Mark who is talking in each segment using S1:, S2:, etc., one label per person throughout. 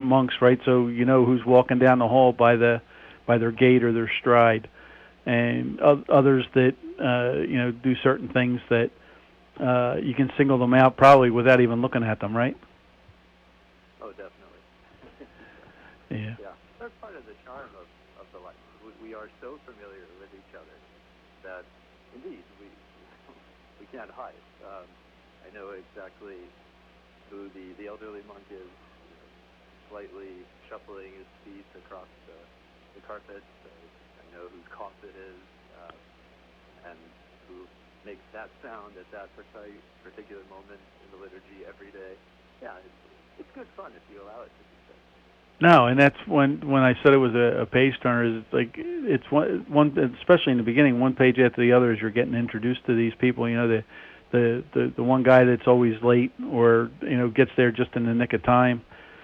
S1: monks, right? So you know who's walking down the hall by their gait or their stride, and others that do certain things that you can single them out probably without even looking at them, right?
S2: Oh, definitely.
S1: Yeah.
S2: Yeah, that's part of the charm of the life. We are so familiar with each other that, indeed, we can't hide. I know exactly who the elderly monk is, slightly shuffling his feet across the carpet. I know whose cough it is, and who makes that sound at that particular moment in the liturgy every day. Yeah, it's good fun if you allow it to be so.
S1: No, and that's when I said it was a page turner. Is like it's one, especially in the beginning, one page after the other as you're getting introduced to these people. You know, the one guy that's always late, or gets there just in the nick of time,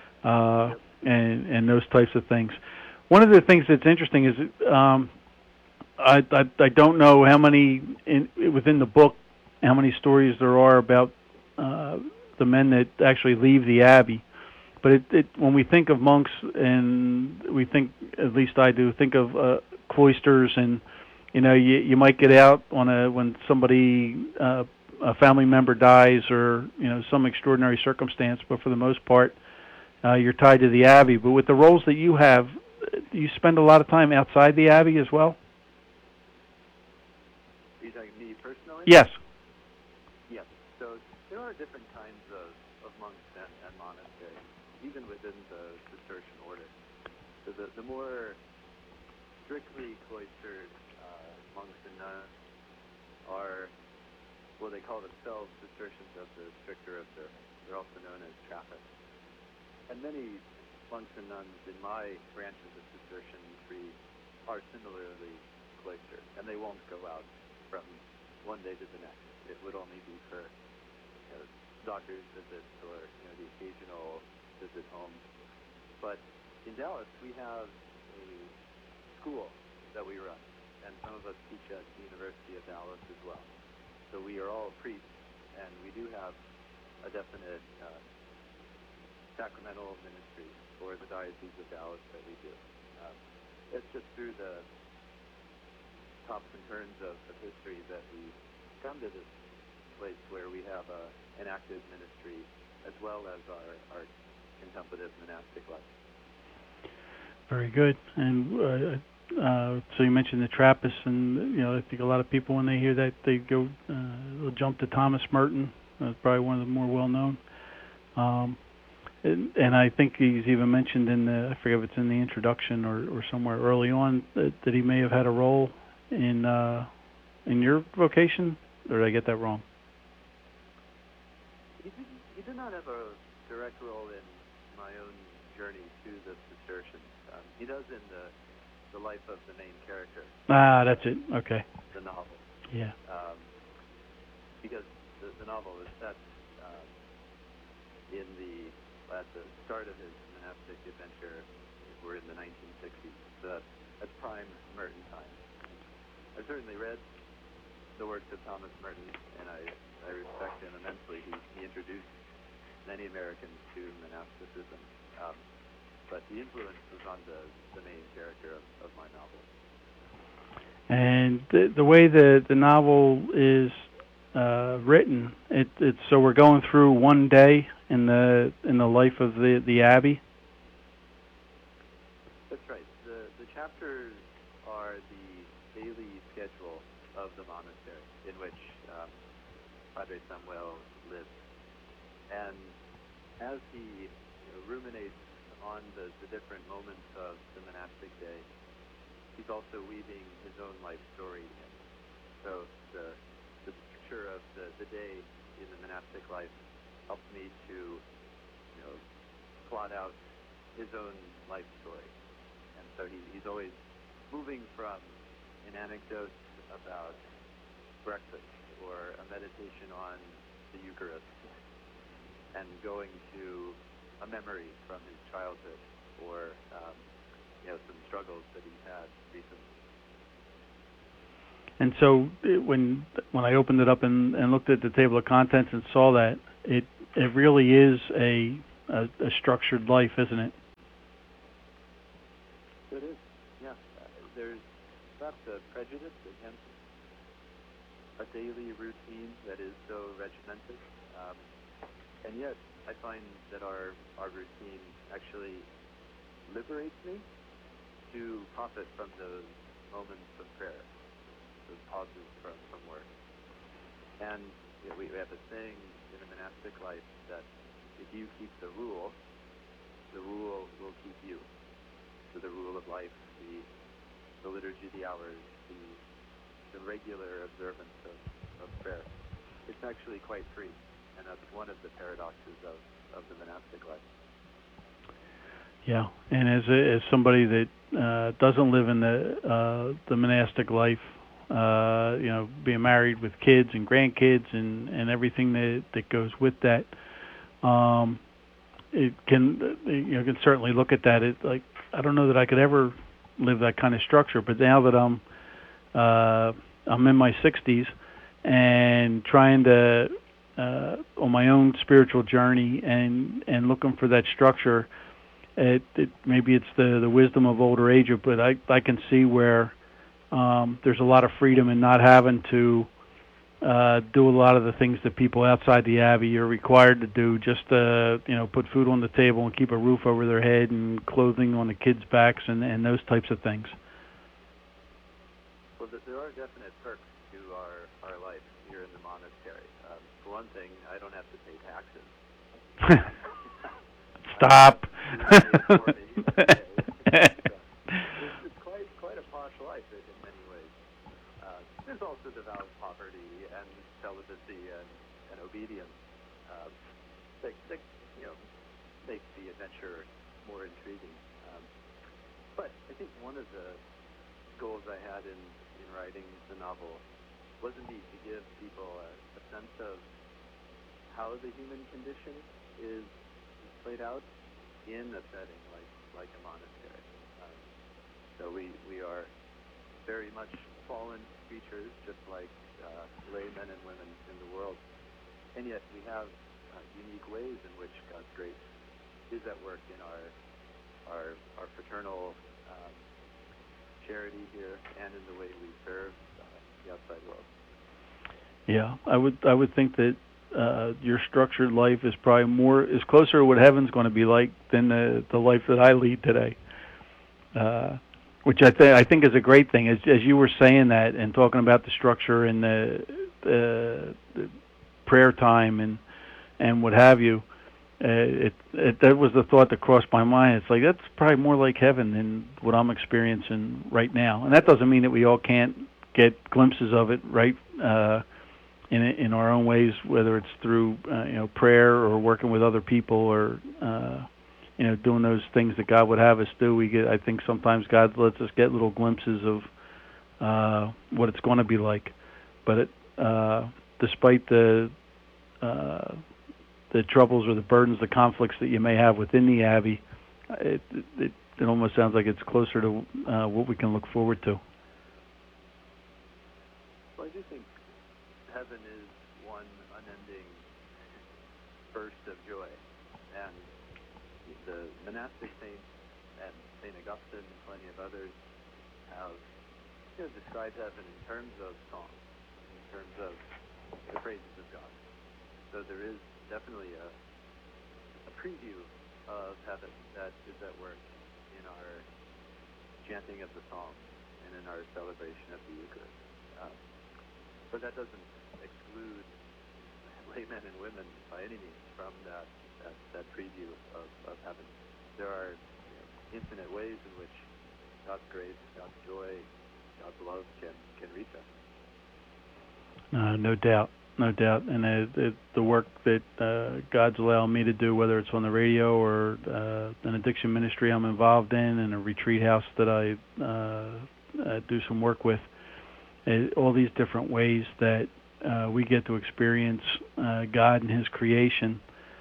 S1: and those types of things. One of the things that's interesting is I don't know how many within the book, how many stories there are about the men that actually leave the abbey. But when we think of monks, and we think, at least I do, think of cloisters, and you might get out when somebody a family member dies, or some extraordinary circumstance. But for the most part, you're tied to the abbey. But with the roles that you have, you spend a lot of time outside the abbey as well.
S2: Are you talking me personally?
S1: Yes.
S2: Yes. So there are different kinds of monks and monasteries, even within the Cistercian order. So the more strictly cloistered monks and nuns are, well, they call themselves Cistercians of the stricter of the, they're also known as Trappists. And many monks and nuns in my branches of Cistercianry are similarly cloistered, and they won't go out from one day to the next. It would only be for doctor's visits or the occasional visit home. But in Dallas, we have a school that we run, and some of us teach at the University of Dallas as well. So we are all priests, and we do have a definite sacramental ministry for the Diocese of Dallas that we do. It's just through the tops and turns of history that we come to this place where we have an active ministry as well as our contemplative monastic life.
S1: Very good. And so you mentioned the Trappists, and I think a lot of people, when they hear that, they go they'll jump to Thomas Merton. That's probably one of the more well known. And I think he's even mentioned I forget if it's in the introduction or somewhere early on, that he may have had a role in your vocation, or did I get that wrong?
S2: He did not have a direct role in my own journey to the Cistercians. He does in the life of the main character.
S1: Ah, that's it. Okay.
S2: The novel.
S1: Yeah.
S2: Because the novel is set at the start of his monastic adventure. We're in the 1960s, so that's prime Merton time. I've certainly read the works of Thomas Merton, and I respect him immensely. He introduced many Americans to monasticism, but the influence was on the main character of my novel.
S1: And the way the novel is written, it's so we're going through one day in the life of the abbey.
S2: That's right. The chapters are the daily schedule of the monastery in which Padre Samuel lives, and as he ruminates on the different moments of the monastic day, he's also weaving his own life story in. So the structure of the day in the monastic life helps me to plot out his own life story. And so he's always moving from an anecdote about breakfast or a meditation on the Eucharist and going to a memory from his childhood or some struggles that he's had recently.
S1: And so when I opened it up and looked at the table of contents and saw that, it really is a structured life, isn't it?
S2: So it is, yeah. There's perhaps a prejudice against a daily routine that is so regimented, and yet I find that our routine actually liberates me to profit from those moments of prayer, those pauses from work. And we have a saying in a monastic life that if you keep the rule will keep you. So the rule of life, the liturgy, the hours, the regular observance of prayer. It's actually quite free, and that's one of the paradoxes of the monastic life.
S1: Yeah, and as somebody that doesn't live in the monastic life, being married with kids and grandkids and everything that goes with that, it can you can certainly look at that. It like I don't know that I could ever live that kind of structure, but now that I'm in my 60s and trying to on my own spiritual journey and looking for that structure. Maybe it's the wisdom of older age, but I can see where there's a lot of freedom in not having to do a lot of the things that people outside the Abbey are required to do, just to put food on the table and keep a roof over their head and clothing on the kids' backs and those types of things.
S2: Well, there are definite perks to our life here in the monastery. For one thing, I don't have to pay taxes.
S1: Stop.
S2: It's quite a posh life in many ways. There's also devout poverty and celibacy and obedience that makes the adventure more intriguing. But I think one of the goals I had in writing the novel was indeed to give people a sense of how the human condition is played out in a setting like a monastery. So we are very much fallen creatures, just like laymen and women in the world, and yet we have unique ways in which God's grace is at work in our fraternal charity here and in the way we serve the outside world.
S1: Yeah, I would think that your structured life is probably is closer to what heaven's going to be like than the life that I lead today, which I think is a great thing. As you were saying that and talking about the structure and the prayer time and what have you, that was the thought that crossed my mind. It's like that's probably more like heaven than what I'm experiencing right now, and that doesn't mean that we all can't get glimpses of it, right? In our own ways, whether it's through prayer or working with other people or doing those things that God would have us do. I think sometimes God lets us get little glimpses of what it's going to be like. But despite the troubles or the burdens, the conflicts that you may have within the Abbey, it almost sounds like it's closer to what we can look forward to.
S2: Well, I do think heaven is one unending burst of joy, and the monastic saints and St. Augustine and plenty of others have described heaven in terms of song, in terms of the praises of God. So there is definitely a preview of heaven that is at work in our chanting of the psalms and in our celebration of the Eucharist. But that doesn't exclude laymen and women by any means from that preview of heaven. There are infinite ways in which God's grace, God's joy, God's love can reach us.
S1: No doubt. And the work that God's allowed me to do, whether it's on the radio or an addiction ministry I'm involved in and a retreat house that I do some work with, all these different ways that we get to experience God and His creation,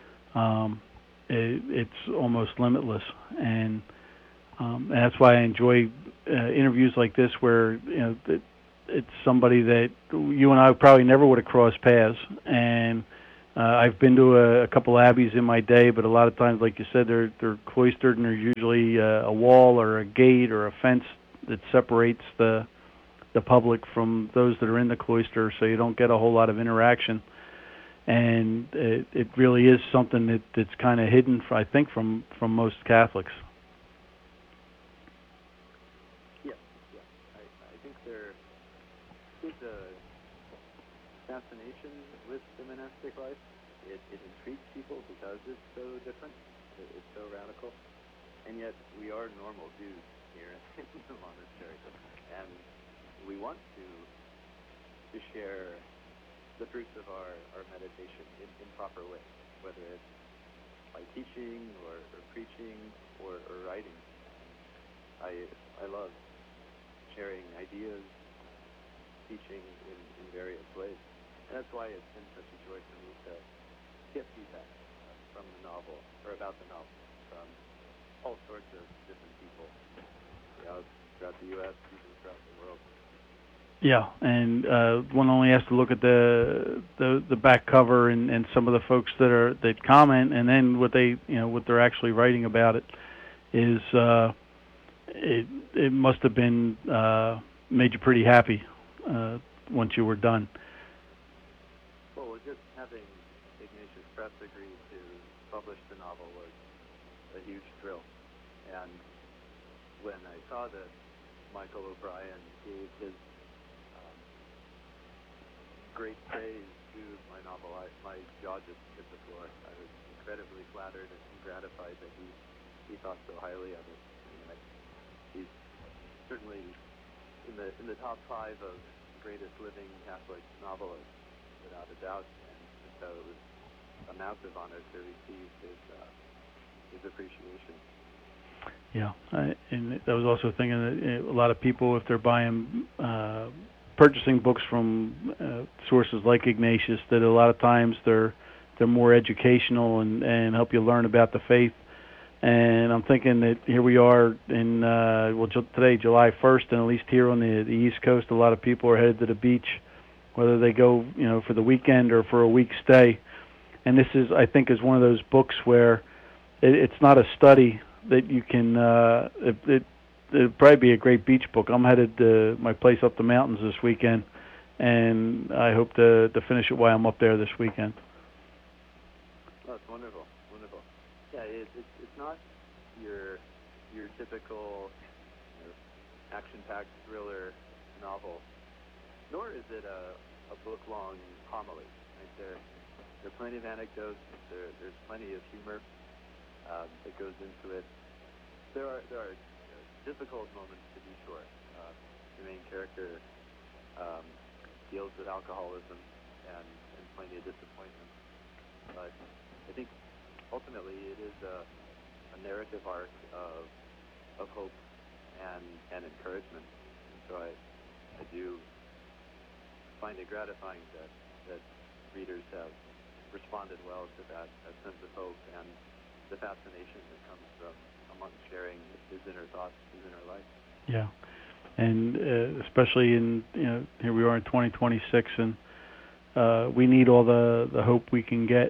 S1: it's almost limitless. And that's why I enjoy interviews like this where it's somebody that you and I probably never would have crossed paths, and I've been to a couple abbeys in my day, but a lot of times, like you said, they're cloistered, and there's usually a wall or a gate or a fence that separates the public from those that are in the cloister, so you don't get a whole lot of interaction. And it really is something that's kind of hidden, I think, from most Catholics.
S2: Yeah, yeah. I think there is a fascination with the monastic life. It intrigues people because it's so different. It's so radical. And yet we are normal dudes here in the monastery. And we want to share the fruits of our meditation in proper ways, whether it's by teaching or preaching or writing. I love sharing ideas, teaching in various ways. And that's why it's been such a joy for me to get feedback from the novel, or about the novel, from all sorts of different people throughout the U.S., even throughout the world.
S1: Yeah, and one only has to look at the back cover and some of the folks that comment, and then what they're actually writing about it is it must have been made you pretty happy once you were done.
S2: Well, just having Ignatius Press agree to publish the novel was a huge thrill, and when I saw that Michael O'Brien gave his great praise to my novel, my jaw just hit the floor. I was incredibly flattered and gratified that he thought so highly of it. And he's certainly in the top 5 of greatest living Catholic novelists, without a doubt. And so it was a massive honor to receive his appreciation.
S1: Yeah, and I was also thinking that a lot of people, if they're purchasing books from sources like Ignatius, that a lot of times they're more educational and help you learn about the faith. And I'm thinking that here we are in today, July 1st, and at least here on the East Coast, a lot of people are headed to the beach, whether they go for the weekend or for a week stay. And this is, I think, is one of those books where it's not a study that you can. It'd probably be a great beach book. I'm headed to my place up the mountains this weekend, and I hope to finish it while I'm up there this weekend.
S2: Oh, it's wonderful, wonderful. Yeah, it's not your typical action-packed thriller novel, nor is it a book-long homily. Right? There are plenty of anecdotes. There's plenty of humor that goes into it. There are difficult moments, to be sure. The main character deals with alcoholism and plenty of disappointment. But I think ultimately it is a narrative arc of hope and encouragement. And so I do find it gratifying that readers have responded well to that sense of hope and the fascination that comes from among sharing his inner thoughts, his inner life.
S1: Yeah, and especially in here we are in 2026, and we need all the hope we can get.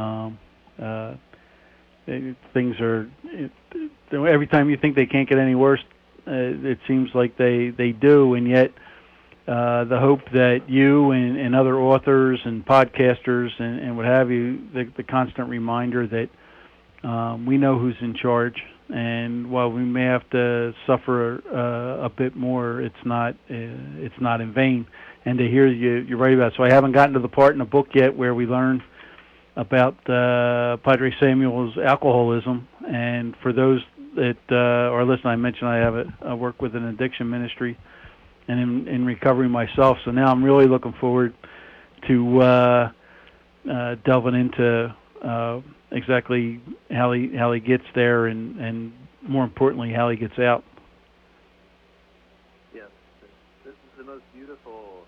S1: Things are every time you think they can't get any worse, it seems like they do, and yet the hope that you and other authors and podcasters and what have you, the constant reminder that we know who's in charge, and while we may have to suffer a bit more, it's not in vain. And to hear you're right about it. So I haven't gotten to the part in the book yet where we learn about Padre Samuel's alcoholism. And for those that are listening, I mentioned I work with an addiction ministry and in recovery myself. So now I'm really looking forward to delving into exactly how he gets there, and more importantly, how he gets out.
S2: Yes, the most beautiful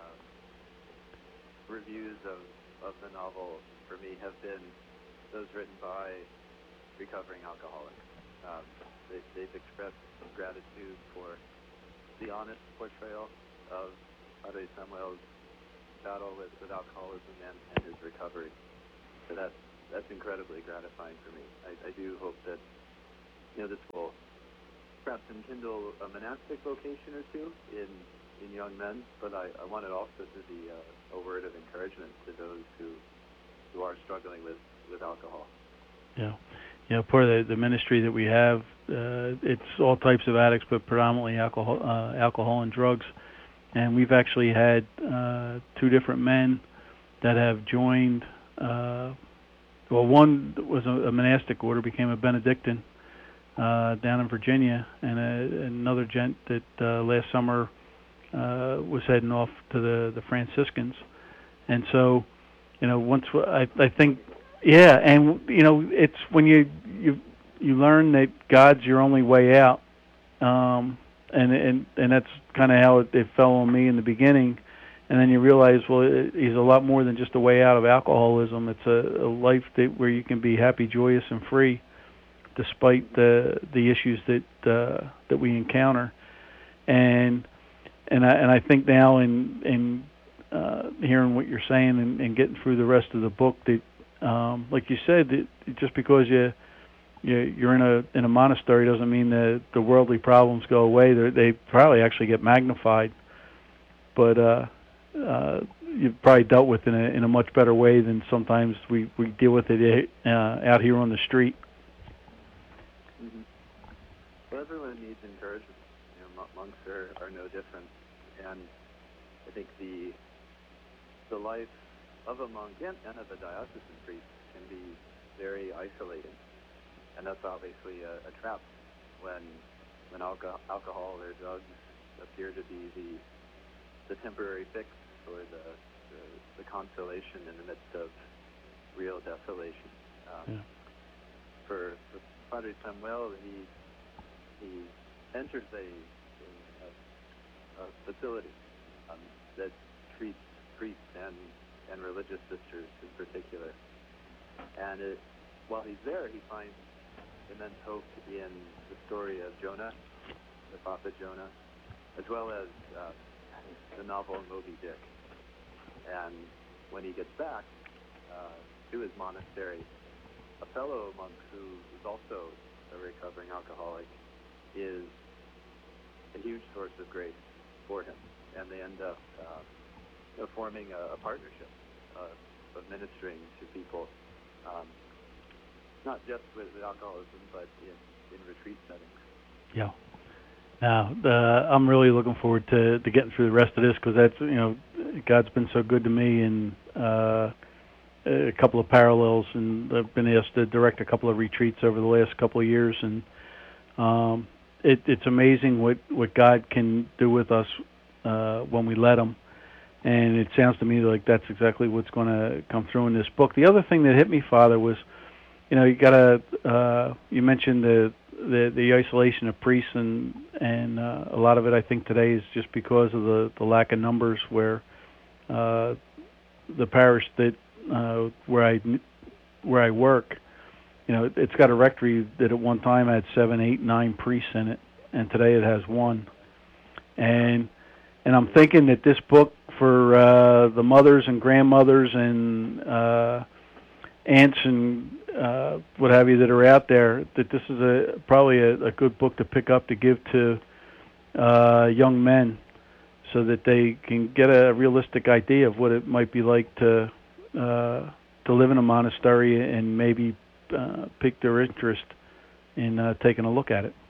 S2: reviews of the novel for me have been those written by recovering alcoholics. They've expressed gratitude for the honest portrayal of Padre Samuel's battle with alcoholism and his recovery. So that's incredibly gratifying for me. I do hope that this will perhaps enkindle a monastic vocation or two in young men, but I want it also to be a word of encouragement to those who are struggling with alcohol.
S1: Yeah. Part of the ministry that we have, it's all types of addicts, but predominantly alcohol and drugs. And we've actually had 2 different men that have joined. One was a monastic order, became a Benedictine down in Virginia, and another gent that last summer was heading off to the Franciscans. And so, once I think. Yeah, and it's when you learn that God's your only way out, and that's kind of how it fell on me in the beginning, and then you realize, well, He's a lot more than just a way out of alcoholism. It's a life where you can be happy, joyous, and free, despite the issues that we encounter, and I think now in hearing what you're saying and getting through the rest of the book that. Like you said, just because you're in a monastery doesn't mean that the worldly problems go away. They probably actually get magnified. But you've probably dealt with it in a much better way than sometimes we deal with it out here on the street.
S2: Mm-hmm. Well, everyone needs encouragement. Monks are no different, and I think the life of a monk and of a diocesan priest can be very isolating, and that's obviously a trap when alcohol or drugs appear to be the temporary fix or the consolation in the midst of real desolation. For Padre Samuel, he enters a facility that treats priests and religious sisters in particular. And while he's there, he finds immense hope in the story of Jonah, the prophet Jonah, as well as the novel Moby Dick. And when he gets back to his monastery, a fellow monk who is also a recovering alcoholic is a huge source of grace for him. And they end up forming a partnership of ministering to people, not just with alcoholism, but in retreat settings.
S1: Yeah. Now, I'm really looking forward to getting through the rest of this, because that's, God's been so good to me, and a couple of parallels, and I've been asked to direct a couple of retreats over the last couple of years, and it's amazing what God can do with us when we let Him. And it sounds to me like that's exactly what's going to come through in this book. The other thing that hit me, Father, was, you mentioned the isolation of priests, and a lot of it, I think, today is just because of the lack of numbers. Where the parish that where I work, it's got a rectory that at one time had 7, 8, 9 priests in it, and today it has 1. And I'm thinking that this book, for the mothers and grandmothers and aunts and what have you that are out there, that this is probably a good book to pick up to give to young men, so that they can get a realistic idea of what it might be like to live in a monastery, and maybe pique their interest in taking a look at it.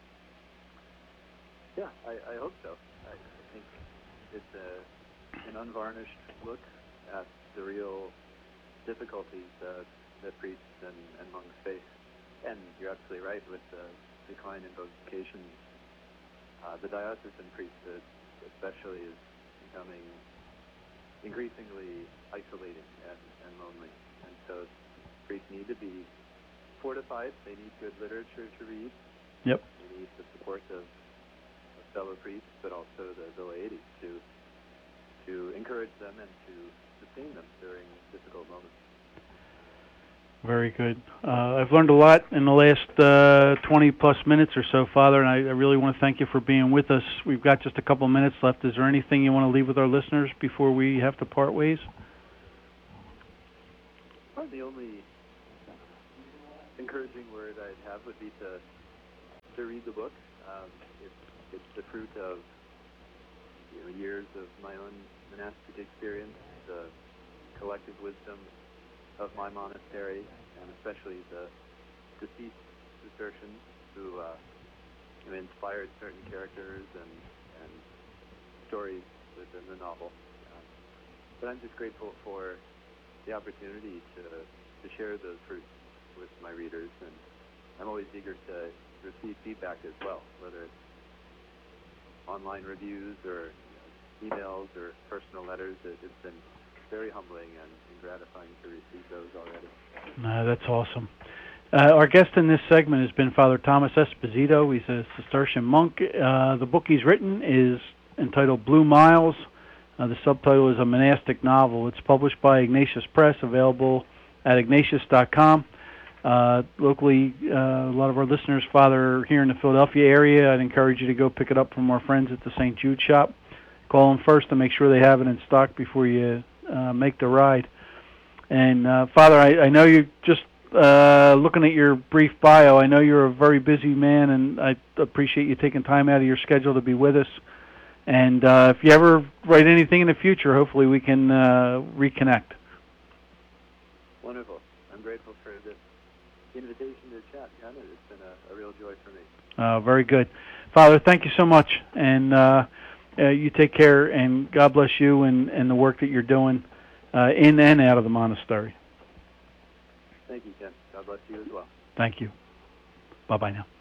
S2: Yeah, I hope so. I think it's an unvarnished look at the real difficulties that priests and monks face. And you're absolutely right with the decline in vocations. The diocesan priesthood especially is becoming increasingly isolating and lonely. And so priests need to be fortified. They need good literature to read.
S1: Yep.
S2: They need the support of fellow priests, but also the laity to encourage them and to sustain them during difficult moments.
S1: Very good. I've learned a lot in the last 20 plus minutes or so, Father, and I really want to thank you for being with us. We've got just a couple of minutes left. Is there anything you want to leave with our listeners before we have to part ways?
S2: Well, the only read the book. It's the fruit of years of my own monastic experience, the collective wisdom of my monastery, and especially the deceased Cistercians who inspired certain characters and stories within the novel. But I'm just grateful for the opportunity to share those fruits with my readers, and I'm always eager to receive feedback as well, whether it's online reviews or emails or personal letters. It's been very humbling and gratifying to receive those already.
S1: That's awesome. Our guest in this segment has been Father Thomas Esposito. He's a Cistercian monk. The book he's written is entitled Blue Miles. The subtitle is a monastic novel. It's published by Ignatius Press, available at ignatius.com. Locally, a lot of our listeners, Father, are here in the Philadelphia area. I'd encourage you to go pick it up from our friends at the St. Jude shop. Call them first to make sure they have it in stock before you make the ride. And Father, I know you just looking at your brief bio, I know you're a very busy man, and I appreciate you taking time out of your schedule to be with us. And if you ever write anything in the future, hopefully we can reconnect.
S2: Wonderful. I'm grateful for this invitation to chat, Ken. It's been a real joy for me.
S1: Very good. Father, thank you so much. And you take care, and God bless you and the work that you're doing in and out of the monastery.
S2: Thank you, Ken. God bless you as well.
S1: Thank you. Bye-bye now.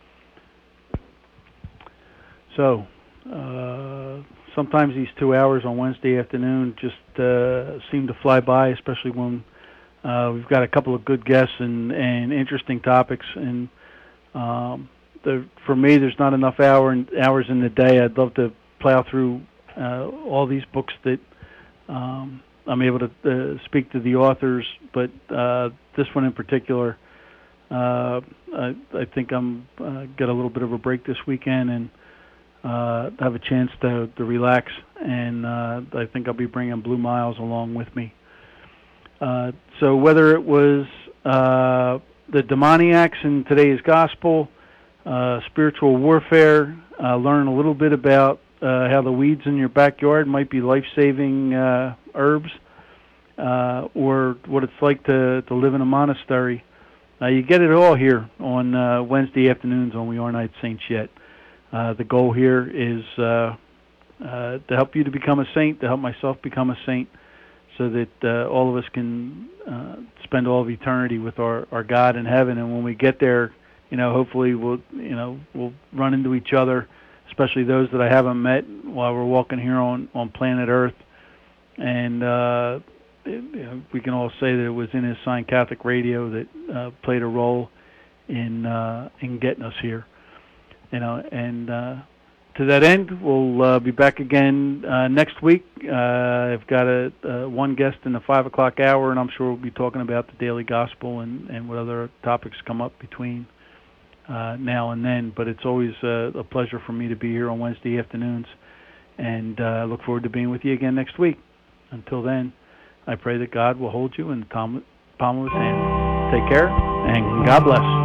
S1: So, sometimes these 2 hours on Wednesday afternoon just seem to fly by, especially when we've got a couple of good guests and interesting topics. And for me, there's not enough hours in the day. I'd love to plow through all these books that I'm able to speak to the authors, but this one in particular, I think I'm get a little bit of a break this weekend and have a chance to relax, and I think I'll be bringing Blue Miles along with me. So whether it was the demoniacs in today's gospel, spiritual warfare, learn a little bit about how the weeds in your backyard might be life-saving herbs, or what it's like to live in a monastery. You get it all here on Wednesday afternoons on We Are Not Saints Yet. The goal here is to help you to become a saint, to help myself become a saint, so that all of us can spend all of eternity with our God in heaven. And when we get there, hopefully we'll run into each other, especially those that I haven't met while we're walking here on planet Earth. And we can all say that it was Innissigned Catholic Radio that played a role in getting us here. And to that end, we'll be back again next week. I've got one guest in the 5 o'clock hour, and I'm sure we'll be talking about the daily gospel and what other topics come up between now and then. But it's always a pleasure for me to be here on Wednesday afternoons, and I look forward to being with you again next week. Until then, I pray that God will hold you in the palm of his hand. Take care, and God bless.